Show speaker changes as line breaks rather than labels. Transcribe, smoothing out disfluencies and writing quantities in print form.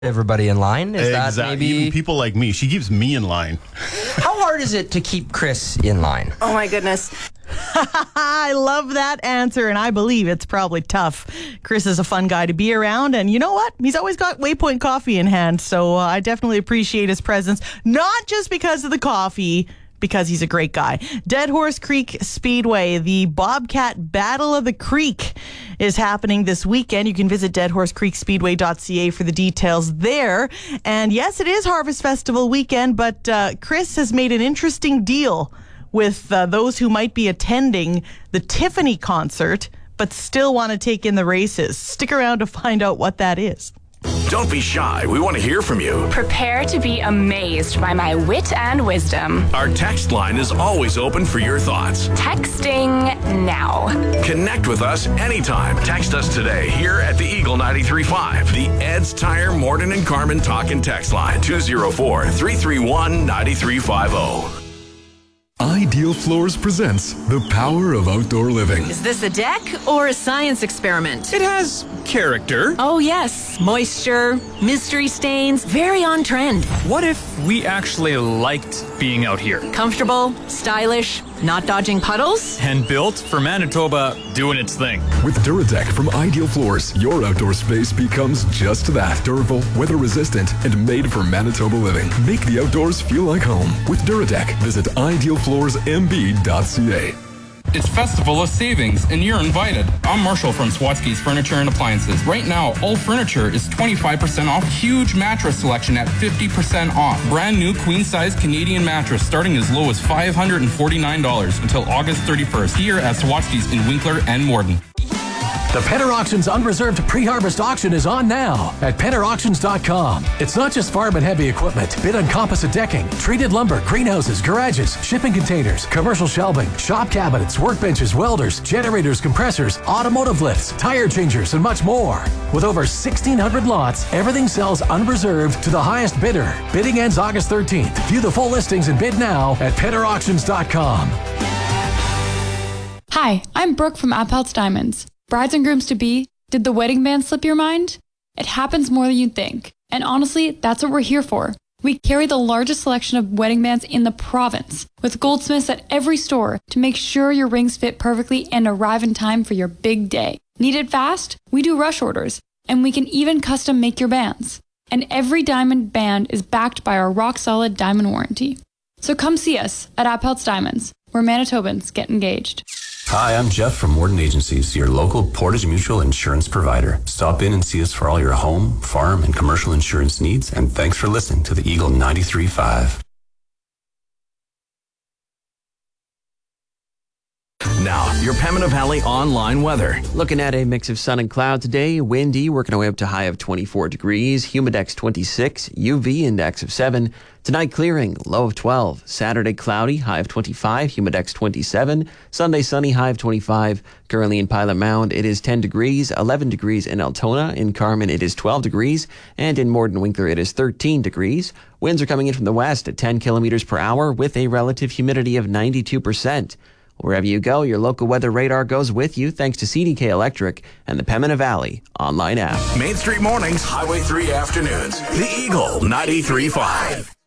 everybody in line? Is that maybe...
Even people like me. She keeps me in line.
How hard is it to keep Chris in line?
Oh, my goodness.
I love that answer, and I believe it's probably tough. Chris is a fun guy to be around, and you know what? He's always got Waypoint coffee in hand, so I definitely appreciate his presence, not just because of the coffee, because he's a great guy. Dead Horse Creek Speedway, the Bobcat Battle of the Creek is happening this weekend. You can visit deadhorsecreekspeedway.ca for the details there. And yes, it is Harvest Festival weekend, but Chris has made an interesting deal with those who might be attending the Tiffany concert, but still want to take in the races. Stick around to find out what that is.
Don't be shy. We want to hear from you.
Prepare to be amazed by my wit and wisdom.
Our text line is always open for your thoughts.
Texting now.
Connect with us anytime. Text us today here at the Eagle 93.5. The Ed's Tire Morden and Carmen Talk and Text line 204-331-9350.
Ideal Floors presents The Power of Outdoor Living.
Is this a deck or a science experiment?
It has character.
Oh, yes. Moisture, mystery stains, very on trend.
What if we actually liked being out here?
Comfortable, stylish, not dodging puddles?
And built for Manitoba doing its thing.
With Duradeck from Ideal Floors, your outdoor space becomes just that. Durable, weather-resistant, and made for Manitoba living. Make the outdoors feel like home. With Duradeck, visit idealfloorsmb.ca.
It's Festival of Savings, and you're invited. I'm Marshall from Swatsky's Furniture and Appliances. Right now, all furniture is 25% off. Huge mattress selection at 50% off. Brand new queen-size Canadian mattress starting as low as $549 until August 31st. Here at Swatsky's in Winkler and Morden.
The Penner Auctions Unreserved Pre-Harvest Auction is on now at PennerAuctions.com. It's not just farm and heavy equipment. Bid on composite decking, treated lumber, greenhouses, garages, shipping containers, commercial shelving, shop cabinets, workbenches, welders, generators, compressors, automotive lifts, tire changers, and much more. With over 1,600 lots, everything sells unreserved to the highest bidder. Bidding ends August 13th. View the full listings and bid now at PennerAuctions.com.
Hi, I'm Brooke from Appelt's Diamonds. Brides and grooms-to-be, did the wedding band slip your mind? It happens more than you'd think. And honestly, that's what we're here for. We carry the largest selection of wedding bands in the province, with goldsmiths at every store to make sure your rings fit perfectly and arrive in time for your big day. Need it fast? We do rush orders, and we can even custom make your bands. And every diamond band is backed by our rock-solid diamond warranty. So come see us at Appelt's Diamonds, where Manitobans get engaged.
Hi, I'm Jeff from Morden Agencies, your local Portage Mutual insurance provider. Stop in and see us for all your home, farm, and commercial insurance needs, and thanks for listening to the Eagle 93.5.
Now, your Pembina Valley online weather.
Looking at a mix of sun and cloud today. Windy, working our way up to high of 24 degrees. Humidex 26. UV index of 7. Tonight clearing, low of 12. Saturday cloudy, high of 25. Humidex 27. Sunday sunny, high of 25. Currently in Pilot Mound, it is 10 degrees. 11 degrees in Altona. In Carmen, it is 12 degrees. And in Morden Winkler, it is 13 degrees. Winds are coming in from the west at 10 kilometers per hour with a relative humidity of 92%. Wherever you go, your local weather radar goes with you thanks to CDK Electric and the Pembina Valley online app.
Main Street Mornings, Highway 3 Afternoons. The Eagle 93.5.